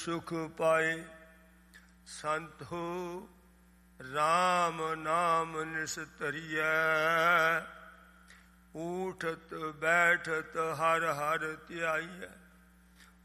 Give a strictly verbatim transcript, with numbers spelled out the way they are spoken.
ਸੁਖ ਪਾਏ। ਸੰਤ ਹੋ ਰਾਮ ਨਾਮ ਨਿਸਤਰੀਐ, ਊਠਤ ਬੈਠਤ ਹਰ ਹਰ ਧਿਆਈਐ।